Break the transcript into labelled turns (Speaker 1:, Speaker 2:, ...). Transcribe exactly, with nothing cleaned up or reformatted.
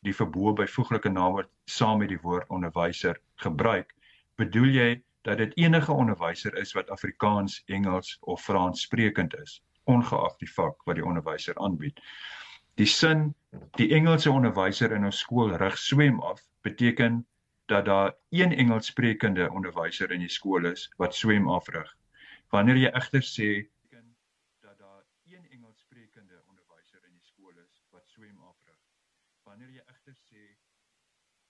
Speaker 1: die verbode byvoeglike naamwoord saam met die woord onderwyser gebruik, bedoel jy dat dit enige onderwyser is wat Afrikaans, Engels of Frans sprekend is, ongeag die vak wat die onderwyser aanbied. Die sin, die Engelse onderwyser in ons skool rig swem af, beteken dat daar een Engels sprekende onderwyser in die skool is wat swem afrig. Wanneer jy egter sê dat daar een Engels sprekende onderwyser in die skool is wat swem afrig. Wanneer jy egter sê